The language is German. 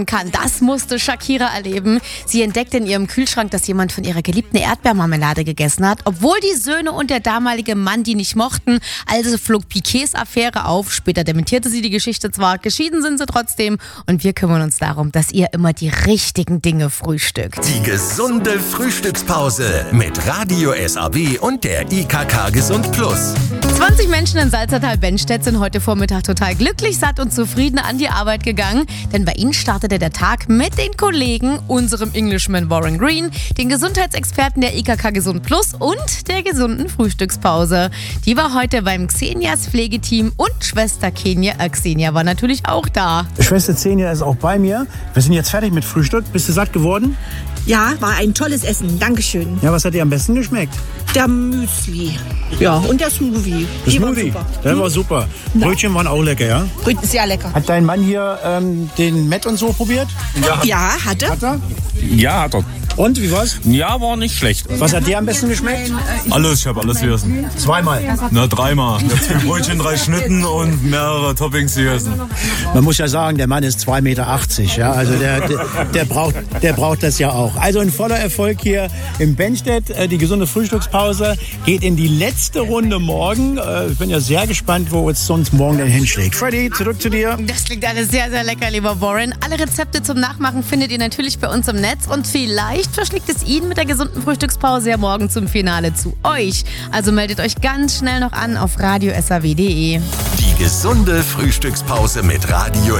kann. Das musste Shakira erleben. Sie entdeckte in ihrem Kühlschrank, dass jemand von ihrer geliebten Erdbeermarmelade gegessen hat, obwohl die Söhne und der damalige Mann die nicht mochten. Also flog Piquets Affäre auf. Später dementierte sie die Geschichte zwar, geschieden sind sie trotzdem und wir kümmern uns darum, dass ihr immer die richtigen Dinge frühstückt. Die gesunde Frühstückspause mit Radio SAW und der IKK Gesund Plus. 20 Menschen in Salzertal-Benstedt sind heute Vormittag total glücklich, satt und zufrieden an die Arbeit gegangen, denn bei ihnen startete der Tag mit den Kollegen, unserem Englishman Warren Green, den Gesundheitsexperten der IKK Gesund Plus und der gesunden Frühstückspause. Die war heute beim Xenias Pflegeteam und Schwester Xenia war natürlich auch da. Schwester Xenia ist auch bei mir. Wir sind jetzt fertig mit Frühstück. Bist du satt geworden? Ja, war ein tolles Essen. Dankeschön. Ja, was hat dir am besten geschmeckt? Der Müsli. Ja, und der Smoothie. Der Smoothie, der war super. Brötchen waren auch lecker, ja? Brötchen sehr lecker. Hat dein Mann hier den Met und so probiert? Ja, hat er. Hat er? Ja, hat er. Und, wie war's? Ja, war nicht schlecht. Was hat dir am besten geschmeckt? Alles, ich habe alles gegessen. Zweimal. Na, dreimal. Ich habe 2 Brötchen, 3 Schnitten und mehrere Toppings gegessen. Man muss ja sagen, der Mann ist 2,80 Meter, ja, also der braucht das ja auch. Also ein voller Erfolg hier im Benstedt. Die gesunde Frühstückspause geht in die letzte Runde morgen. Ich bin ja sehr gespannt, wo es sonst morgen denn hinschlägt. Freddy, zurück zu dir. Das klingt alles sehr, sehr lecker, lieber Warren. Alle Rezepte zum Nachmachen findet ihr natürlich bei uns im Netz und vielleicht verschlägt es Ihnen mit der gesunden Frühstückspause ja morgen zum Finale zu euch. Also meldet euch ganz schnell noch an auf radiosaw.de. Die gesunde Frühstückspause mit Radio